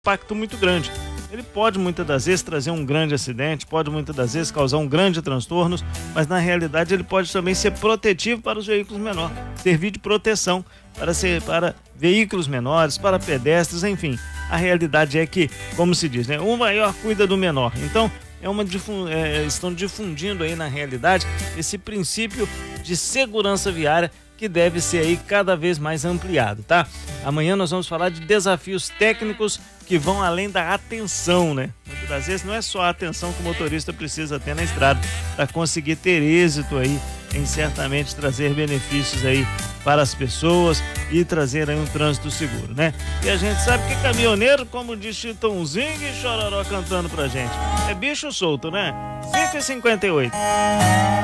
impacto muito grande. Ele pode muitas das vezes trazer um grande acidente, pode muitas das vezes causar um grande transtorno, mas na realidade ele pode também ser protetivo para os veículos menores, servir de proteção para veículos menores, para pedestres, enfim. A realidade é que, como se diz, né, o maior cuida do menor. Então, estão difundindo aí na realidade esse princípio de segurança viária que deve ser aí cada vez mais ampliado, tá? Amanhã nós vamos falar de desafios técnicos que vão além da atenção, né? Muitas das vezes não é só a atenção que o motorista precisa ter na estrada para conseguir ter êxito aí em certamente trazer benefícios aí para as pessoas e trazer aí um trânsito seguro, né? E a gente sabe que caminhoneiro, como diz Chitãozinho e Chororó cantando pra gente, é bicho solto, né? 5h58.